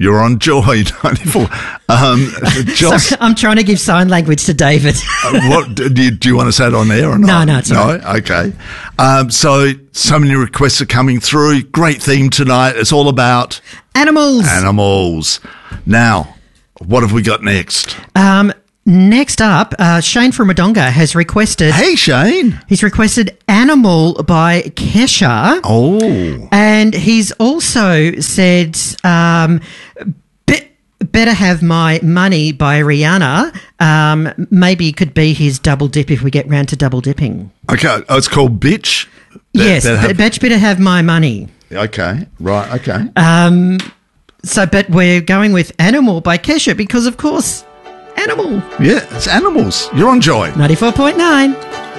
You're on Joy 94. Joss, Sorry, I'm trying to give sign language to David. what do you want to say it on air or not? No, it's all right. Okay. So many requests are coming through. Great theme tonight. It's all about Animals. Now, what have we got next? Next up, Shane from Wodonga has requested... Hey, Shane. He's requested Animal by Kesha. Oh. And he's also said Better Have My Money by Rihanna. Maybe it could be his double dip if we get round to double dipping. Okay. Oh, it's called Bitch? Yes, Better Have My Money. Okay. Right. Okay. But we're going with Animal by Kesha because, of course, Animal. Yeah, it's Animals. You're on Joy. 94.9.